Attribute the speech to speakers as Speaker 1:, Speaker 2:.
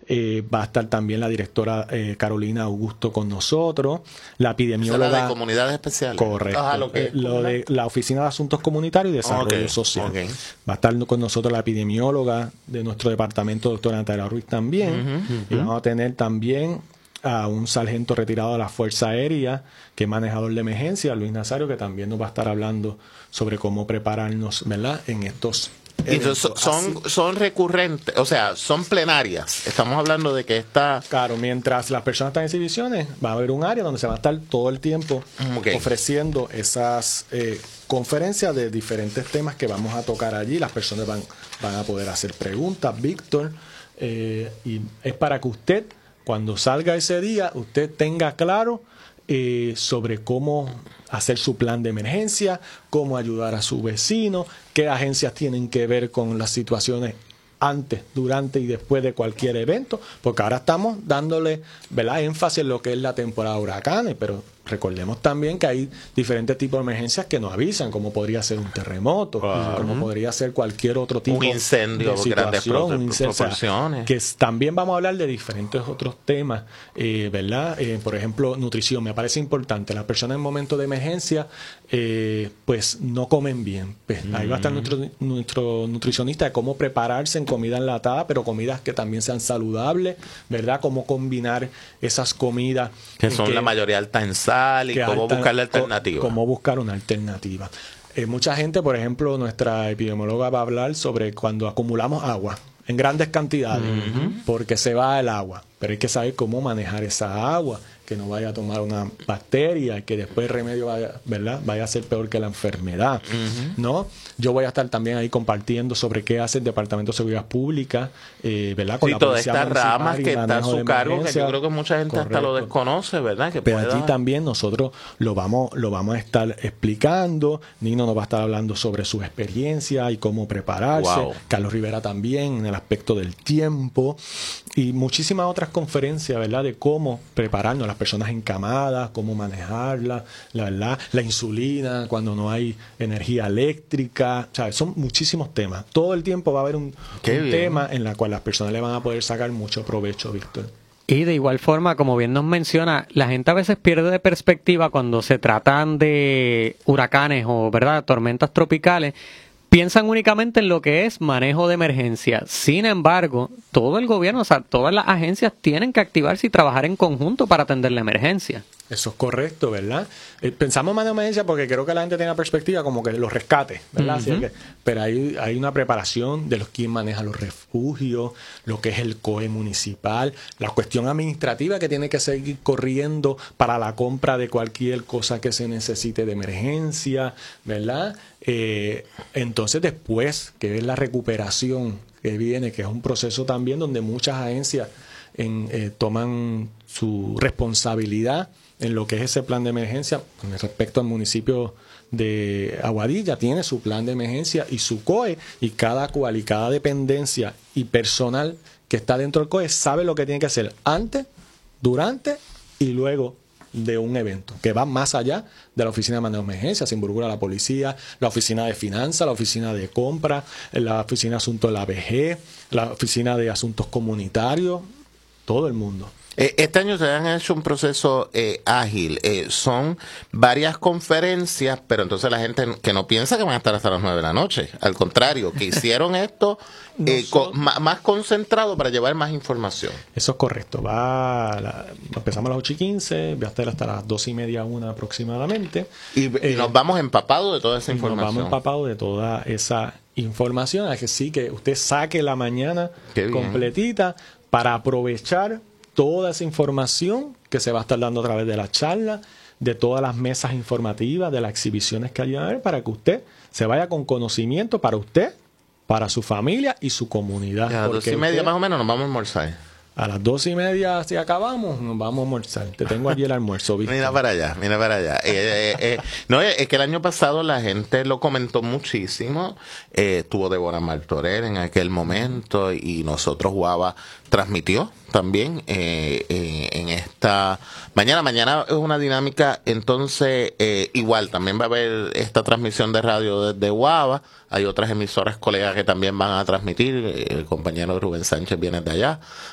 Speaker 1: Va a estar también la directora Carolina Augusto con nosotros, la epidemióloga.
Speaker 2: ¿Esa es la de comunidades especiales?
Speaker 1: Correcto. Lo de la Oficina de Asuntos Comunitarios y Desarrollo Social. Va a estar con nosotros la epidemióloga de nuestro departamento, doctora Natalia Ruiz también. Y vamos a tener también a un sargento retirado de la Fuerza Aérea, que es manejador de emergencia, Luis Nazario, que también nos va a estar hablando sobre cómo prepararnos, ¿verdad?, en estos eventos.
Speaker 2: Entonces, son recurrentes, o sea, son plenarias. Estamos hablando de que está...
Speaker 1: Claro, mientras las personas están en exhibiciones, va a haber un área donde se va a estar todo el tiempo ofreciendo esas conferencias de diferentes temas que vamos a tocar allí. Las personas van a poder hacer preguntas, Víctor, y es para que usted, cuando salga ese día, usted tenga claro sobre cómo hacer su plan de emergencia, cómo ayudar a su vecino, qué agencias tienen que ver con las situaciones antes, durante y después de cualquier evento, porque ahora estamos dándole, ¿verdad?, énfasis en lo que es la temporada de huracanes, pero recordemos también que hay diferentes tipos de emergencias que nos avisan, como podría ser un terremoto, como podría ser cualquier otro tipo
Speaker 2: un incendio,
Speaker 1: de situación,
Speaker 2: grandes proporciones.
Speaker 1: Que también vamos a hablar de diferentes otros temas, ¿verdad? Por ejemplo, nutrición. Me parece importante. Las personas en momentos de emergencia, pues no comen bien. Pues, ahí va a estar nuestro nutricionista de cómo prepararse en comida enlatada, pero comidas que también sean saludables, ¿verdad? Cómo combinar esas comidas
Speaker 2: que son la mayoría altas en sal y cómo buscar la alternativa.
Speaker 1: Cómo buscar una alternativa. Mucha gente, por ejemplo, nuestra epidemióloga va a hablar sobre cuando acumulamos agua en grandes cantidades, porque se va el agua, pero hay que saber cómo manejar esa agua, que no vaya a tomar una bacteria, que después el remedio vaya, ¿verdad?, vaya a ser peor que la enfermedad, ¿no? Yo voy a estar también ahí compartiendo sobre qué hace el Departamento de Seguridad Pública, ¿verdad?, con la
Speaker 2: todas
Speaker 1: policía
Speaker 2: estas ramas que está a su cargo, que yo creo que mucha gente hasta lo desconoce, ¿verdad? Que
Speaker 1: pero allí también nosotros lo vamos a estar explicando. Nino nos va a estar hablando sobre su experiencia y cómo prepararse. Carlos Rivera también en el aspecto del tiempo y muchísimas otras conferencias, ¿verdad?, de cómo prepararnos, las personas encamadas, cómo manejarla, la insulina cuando no hay energía eléctrica, ¿sabes? Son muchísimos temas. Todo el tiempo va a haber un tema en el cual las personas le van a poder sacar mucho provecho, Víctor.
Speaker 3: Y de igual forma, como bien nos menciona, la gente a veces pierde de perspectiva cuando se tratan de huracanes o, ¿verdad?, tormentas tropicales. Piensan únicamente en lo que es manejo de emergencia. Sin embargo, todo el gobierno, o sea, todas las agencias tienen que activarse y trabajar en conjunto para atender la emergencia.
Speaker 1: Eso es correcto, ¿verdad? Pensamos en manejo de emergencia porque creo que la gente tiene la perspectiva como que los rescates, ¿verdad? Así que, pero hay una preparación de quién maneja los refugios, lo que es el COE municipal, la cuestión administrativa que tiene que seguir corriendo para la compra de cualquier cosa que se necesite de emergencia, ¿verdad? Entonces después, que es la recuperación que viene, que es un proceso también donde muchas agencias toman su responsabilidad en lo que es ese plan de emergencia. Con respecto al municipio de Aguadilla, tiene su plan de emergencia y su COE, y cada cual y cada dependencia y personal que está dentro del COE sabe lo que tiene que hacer antes, durante y luego de un evento, que va más allá de la oficina de manejo de emergencia. Se involucra la policía, la oficina de finanzas, la oficina de compra, la oficina de asuntos de la VG, la oficina de asuntos comunitarios, todo el mundo.
Speaker 2: Este año se han hecho un proceso ágil. Son varias conferencias, pero entonces la gente que no piensa que van a estar hasta las 9 de la noche. Al contrario, que hicieron esto más concentrado para llevar más información.
Speaker 1: Eso es correcto. Empezamos a las 8:15, va a estar hasta las 2:30, 1 aproximadamente.
Speaker 2: Y nos vamos empapados de toda esa información.
Speaker 1: Nos vamos empapados de toda esa información. Así que usted saque la mañana completita para aprovechar toda esa información que se va a estar dando a través de la charla, de todas las mesas informativas, de las exhibiciones que hay a ver, para que usted se vaya con conocimiento para usted, para su familia y su comunidad.
Speaker 2: A las 2:30 más o menos nos vamos a almorzar.
Speaker 1: A las 2:30, si acabamos, nos vamos a almorzar. Te tengo allí el almuerzo, ¿viste?
Speaker 2: Mira para allá. No, es que el año pasado la gente lo comentó muchísimo. Tuvo Débora Martorell en aquel momento y nosotros, Guava, transmitió también en esta mañana. Mañana es una dinámica, entonces igual también va a haber esta transmisión de radio desde Guava. Hay otras emisoras colegas que también van a transmitir. El compañero Rubén Sánchez viene de allá.